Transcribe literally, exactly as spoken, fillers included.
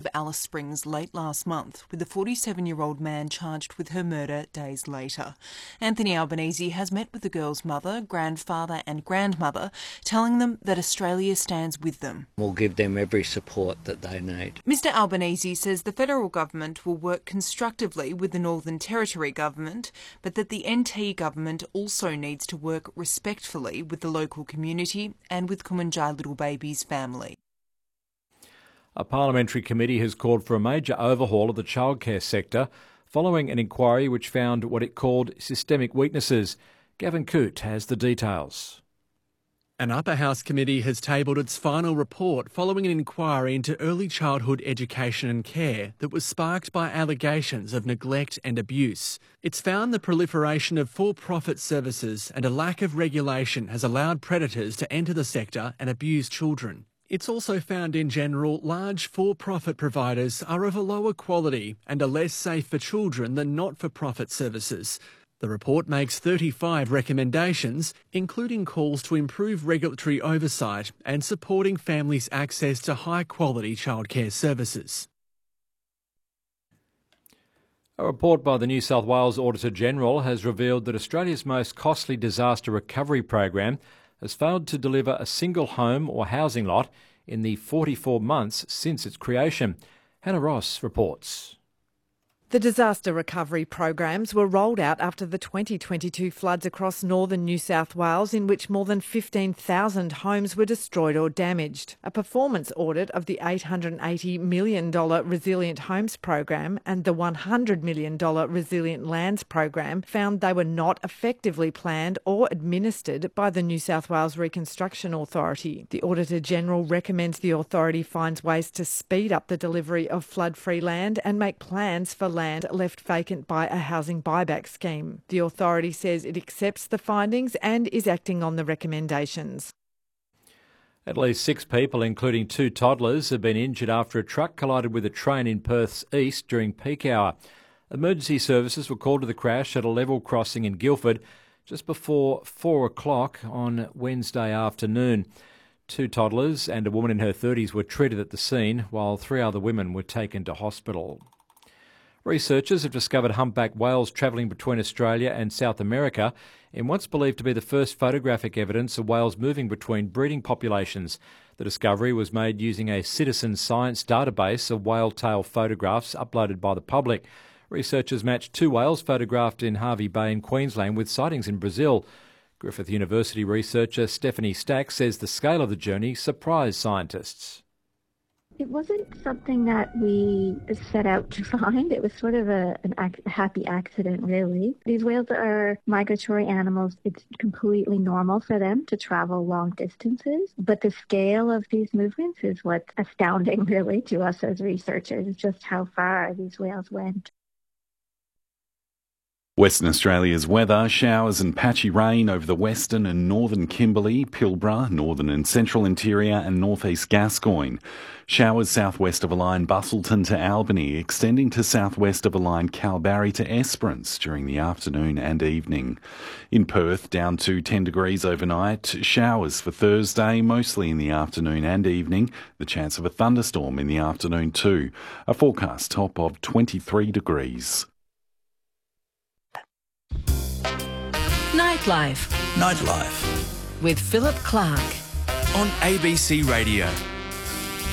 of Alice Springs late last month, with a forty-seven-year-old man charged with her murder days later. Anthony Albanese has met with the girl's mother, grandfather and grandmother, telling them that Australia stands with them. We'll give them every support that they need. Mister Albanese says the federal government will work constructively with the Northern Territory government, but that the N T government also needs to work respectfully with the local community and with Kumanjai Little Baby's family. A parliamentary committee has called for a major overhaul of the childcare sector following an inquiry which found what it called systemic weaknesses. Gavin Coote has the details. An upper house committee has tabled its final report following an inquiry into early childhood education and care that was sparked by allegations of neglect and abuse. It's found the proliferation of for-profit services and a lack of regulation has allowed predators to enter the sector and abuse children. It's also found in general large for-profit providers are of a lower quality and are less safe for children than not-for-profit services. The report makes thirty-five recommendations, including calls to improve regulatory oversight and supporting families' access to high-quality childcare services. A report by the New South Wales Auditor-General has revealed that Australia's most costly disaster recovery program has failed to deliver a single home or housing lot in the forty-four months since its creation. Hannah Ross reports. The disaster recovery programs were rolled out after the twenty twenty-two floods across northern New South Wales, in which more than fifteen thousand homes were destroyed or damaged. A performance audit of the eight hundred eighty million dollars Resilient Homes program and the one hundred million dollars Resilient Lands program found they were not effectively planned or administered by the New South Wales Reconstruction Authority. The Auditor-General recommends the authority finds ways to speed up the delivery of flood-free land and make plans for land left vacant by a housing buyback scheme. The authority says it accepts the findings and is acting on the recommendations. At least six people, including two toddlers, have been injured after a truck collided with a train in Perth's east during peak hour. Emergency services were called to the crash at a level crossing in Guildford just before four o'clock on Wednesday afternoon. Two toddlers and a woman in her thirties were treated at the scene, while three other women were taken to hospital. Researchers have discovered humpback whales travelling between Australia and South America in what's believed to be the first photographic evidence of whales moving between breeding populations. The discovery was made using a citizen science database of whale tail photographs uploaded by the public. Researchers matched two whales photographed in Hervey Bay in Queensland with sightings in Brazil. Griffith University researcher Stephanie Stack says the scale of the journey surprised scientists. It wasn't something that we set out to find. It was sort of a, an ac- happy accident, really. These whales are migratory animals. It's completely normal for them to travel long distances. But the scale of these movements is what's astounding, really, to us as researchers, just how far these whales went. Western Australia's weather: showers and patchy rain over the western and northern Kimberley, Pilbara, northern and central interior and northeast Gascoyne. Showers southwest of a line Busselton to Albany, extending to southwest of a line Kalbarri to Esperance during the afternoon and evening. In Perth, down to ten degrees overnight. Showers for Thursday, mostly in the afternoon and evening. The chance of a thunderstorm in the afternoon too. A forecast top of twenty-three degrees. Nightlife. Nightlife. With Philip Clark. On A B C Radio.